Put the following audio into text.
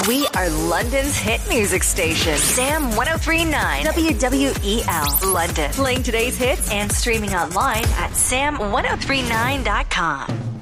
We are London's hit music station. Sam 1039 WWEL London. Playing today's hits and streaming online at sam1039.com.